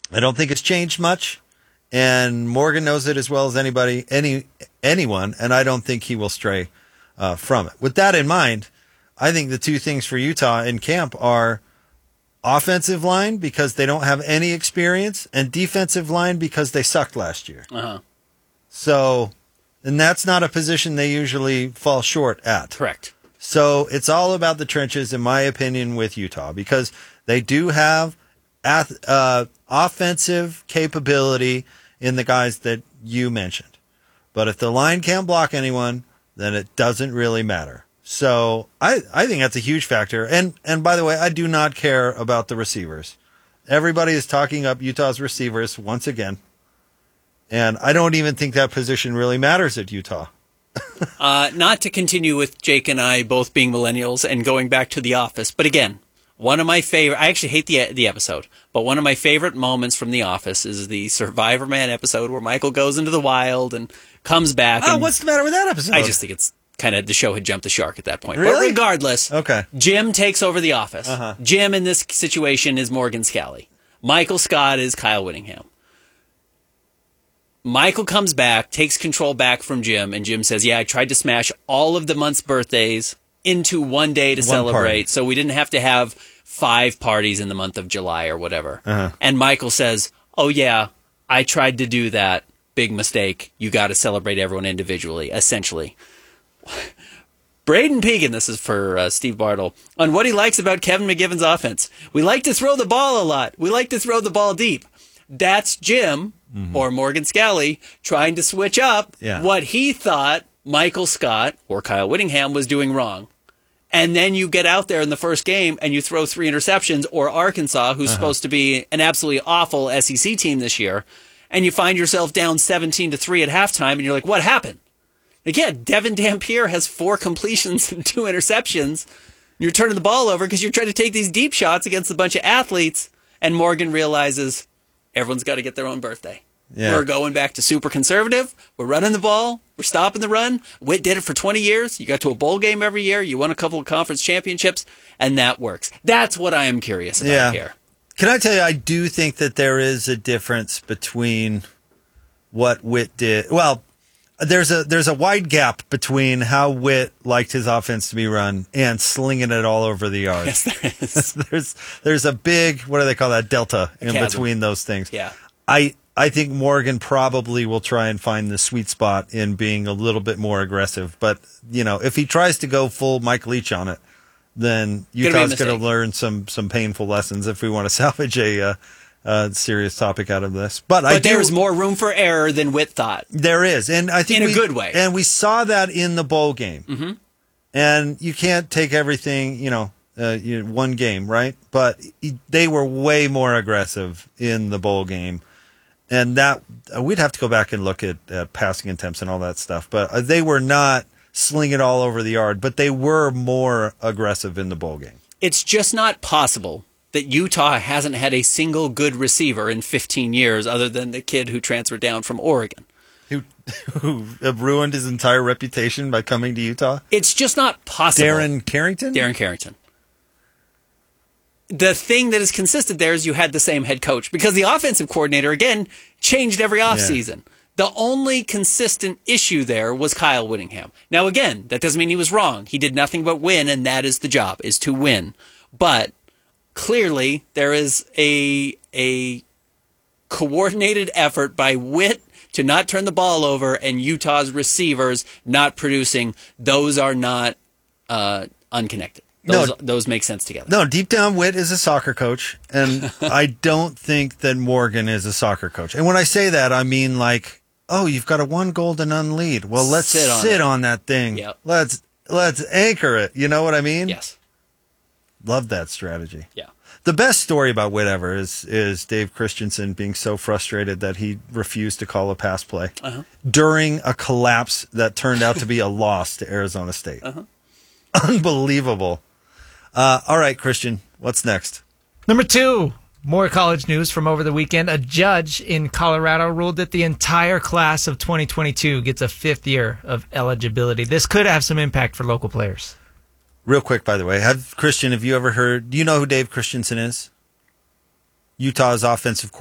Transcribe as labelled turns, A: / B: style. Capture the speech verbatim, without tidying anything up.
A: I don't think it's changed much, and Morgan knows it as well as anybody, any anyone, and I don't think he will stray uh, from it. With that in mind, I think the two things for Utah in camp are offensive line because they don't have any experience, and defensive line because they sucked last year.
B: Uh-huh.
A: So, and that's not a position they usually fall short at.
B: Correct.
A: So it's all about the trenches, in my opinion, with Utah, because they do have ath- uh, offensive capability in the guys that you mentioned. But if the line can't block anyone, then it doesn't really matter. So I, I think that's a huge factor. And, and by the way, I do not care about the receivers. Everybody is talking up Utah's receivers once again. And I don't even think that position really matters at Utah.
B: uh, not to continue with Jake and I both being millennials and going back to The Office, but again, one of my favorite, I actually hate the the episode, but one of my favorite moments from The Office is the Survivor Man episode where Michael goes into the wild and comes back.
A: Oh,
B: and
A: what's the matter with that episode?
B: I just think it's kind of, the show had jumped the shark at that point.
A: Really?
B: But regardless,
A: okay.
B: Jim takes over The Office.
A: Uh-huh.
B: Jim in this situation is Morgan Scally. Michael Scott is Kyle Whittingham. Michael comes back, takes control back from Jim, and Jim says, yeah, I tried to smash all of the month's birthdays into one day to
A: One
B: celebrate,
A: party.
B: so we didn't have to have five parties in the month of July or whatever.
A: Uh-huh.
B: And Michael says, oh, yeah, I tried to do that. Big mistake. You got to celebrate everyone individually, essentially. Braden Pegan, this is for uh, Steve Bartle, on what he likes about Kevin McGivern's offense. We like to throw the ball a lot. We like to throw the ball deep. That's Jim, mm-hmm. or Morgan Scally, trying to switch up
A: yeah.
B: what he thought Michael Scott or Kyle Whittingham was doing wrong. And then you get out there in the first game and you throw three interceptions, or Arkansas, who's uh-huh. supposed to be an absolutely awful S E C team this year, and you find yourself down seventeen to three at halftime, and you're like, what happened? Again, Devin Dampier has four completions and two interceptions. You're turning the ball over because you're trying to take these deep shots against a bunch of athletes, and Morgan realizes everyone's got to get their own birthday. Yeah. We're going back to super conservative. We're running the ball. We're stopping the run. Witt did it for twenty years. You got to a bowl game every year. You won a couple of conference championships, and that works. That's what I am curious about
A: yeah.
B: here.
A: Can I tell you, I do think that there is a difference between what Witt did. Well, there's a there's a wide gap between how Witt liked his offense to be run and slinging it all over the yard.
B: Yes, there is.
A: there's there's a big, what do they call that, delta in
B: chasm.
A: between those things.
B: Yeah.
A: I I think Morgan probably will try and find the sweet spot in being a little bit more aggressive. But, you know, if he tries to go full Mike Leach on it, then Utah's going to learn some some painful lessons if we want to salvage a uh, uh, serious topic out of this. But,
B: but
A: I
B: there's
A: do,
B: more room for error than Witt thought.
A: There is. And I think
B: in
A: we,
B: a good way.
A: And we saw that in the bowl game.
B: Mm-hmm.
A: And you can't take everything, you know, uh, you know, one game, right? But they were way more aggressive in the bowl game. And that we'd have to go back and look at, at passing attempts and all that stuff. But they were not slinging it all over the yard, but they were more aggressive in the bowl game.
B: It's just not possible that Utah hasn't had a single good receiver in fifteen years other than the kid who transferred down from Oregon.
A: Who, who ruined his entire reputation by coming to Utah?
B: It's just not possible.
A: Darren Carrington?
B: Darren Carrington. The thing that is consistent there is you had the same head coach because the offensive coordinator, again, changed every offseason. Yeah. The only consistent issue there was Kyle Whittingham. Now, again, that doesn't mean he was wrong. He did nothing but win, and that is the job, is to win. But clearly there is a a coordinated effort by Witt to not turn the ball over and Utah's receivers not producing. Those are not uh, unconnected. Those, no, those make sense together.
A: No, deep down, Witt is a soccer coach, and I don't think that Morgan is a soccer coach. And when I say that, I mean like, oh, you've got a one goal to none lead. Well, let's sit on, sit on that thing.
B: Yep.
A: Let's let's anchor it. You know what I mean?
B: Yes.
A: Love that strategy.
B: Yeah.
A: The best story about Witt ever is is Dave Christensen being so frustrated that he refused to call a pass play uh-huh. during a collapse that turned out to be a loss to Arizona State. Uh-huh. Unbelievable. Uh, all right, Christian, what's next?
C: Number two, more college news from over the weekend. A judge in Colorado ruled that the entire class of twenty twenty-two gets a fifth year of eligibility. This could have some impact for local players.
A: Real quick, by the way, have Christian, have you ever heard, do you know who Dave Christensen is? Utah's offensive coordinator.